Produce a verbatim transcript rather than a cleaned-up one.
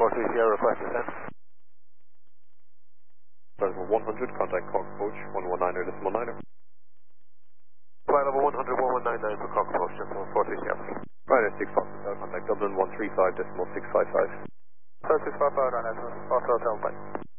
four two Sierra, request descent. Level one hundred, contact Cock Approach, one one niner decimal niner. Flight level one hundred, one one nine nine for Cock Approach, decimal four two Sierra. Ryder six Fox Hotel, contact Dublin one three five decimal six five five. Seven six five five, Ryder six Fox Hotel, bye.